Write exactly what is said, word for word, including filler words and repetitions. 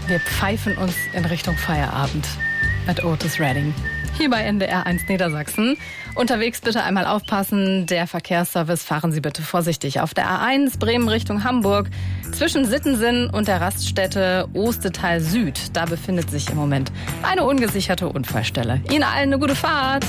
Wir pfeifen uns in Richtung Feierabend mit Otis Redding. Hier bei N D R eins Niedersachsen. Unterwegs bitte einmal aufpassen. Der Verkehrsservice, fahren Sie bitte vorsichtig. Auf der A eins Bremen Richtung Hamburg zwischen Sittensinn und der Raststätte Ostetal Süd. Da befindet sich im Moment eine ungesicherte Unfallstelle. Ihnen allen eine gute Fahrt.